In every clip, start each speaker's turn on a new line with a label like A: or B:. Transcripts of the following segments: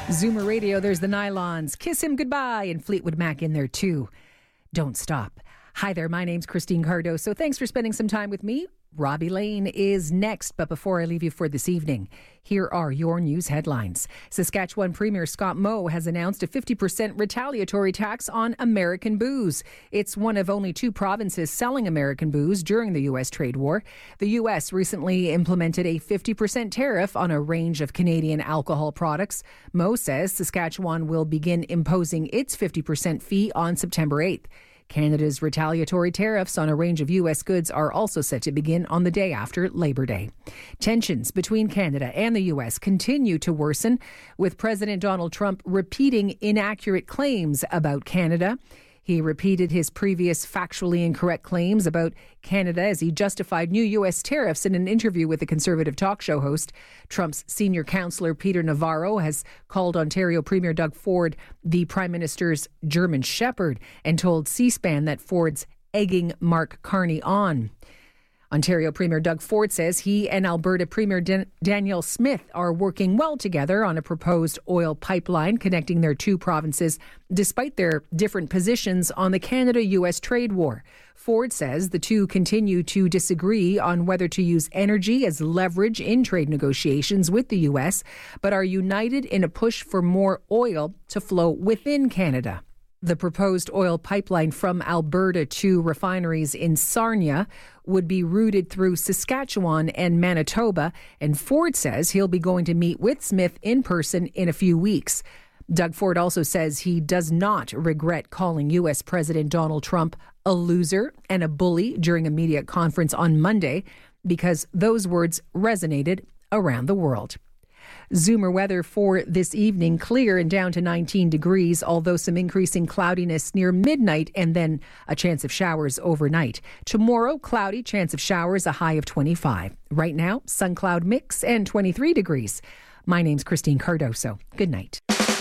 A: Zoomer Radio, there's the Nylons. Kiss Him Goodbye, and Fleetwood Mac in there too. Don't stop. Hi there, my name's Christine Cardoso. Thanks for spending some time with me. Robbie Lane is next, but before I leave you for this evening, here are your news headlines. Saskatchewan Premier Scott Moe has announced a 50% retaliatory tax on American booze. It's one of only two provinces selling American booze during the U.S. trade war. The U.S. recently implemented a 50% tariff on a range of Canadian alcohol products. Moe says Saskatchewan will begin imposing its 50% fee on September 8th. Canada's retaliatory tariffs on a range of U.S. goods are also set to begin on the day after Labor Day. Tensions between Canada and the U.S. continue to worsen, with President Donald Trump repeating inaccurate claims about Canada. He repeated his previous factually incorrect claims about Canada as he justified new U.S. tariffs in an interview with a Conservative talk show host. Trump's senior counselor, Peter Navarro, has called Ontario Premier Doug Ford the Prime Minister's German Shepherd and told C-SPAN that Ford's egging Mark Carney on. Ontario Premier Doug Ford says he and Alberta Premier Danielle Smith are working well together on a proposed oil pipeline connecting their two provinces, despite their different positions on the Canada-U.S. trade war. Ford says the two continue to disagree on whether to use energy as leverage in trade negotiations with the U.S., but are united in a push for more oil to flow within Canada. The proposed oil pipeline from Alberta to refineries in Sarnia would be routed through Saskatchewan and Manitoba, and Ford says he'll be going to meet with Smith in person in a few weeks. Doug Ford also says he does not regret calling U.S. President Donald Trump a loser and a bully during a media conference on Monday because those words resonated around the world. Zoomer weather for this evening, clear and down to 19 degrees, although some increasing cloudiness near midnight and then a chance of showers overnight. Tomorrow, cloudy, chance of showers, a high of 25. Right now, sun cloud mix and 23 degrees. My name's Christine Cardoso. Good night.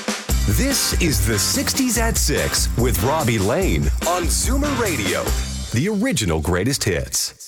B: This is the 60s at 6 with Robbie Lane on Zoomer Radio, the original greatest hits.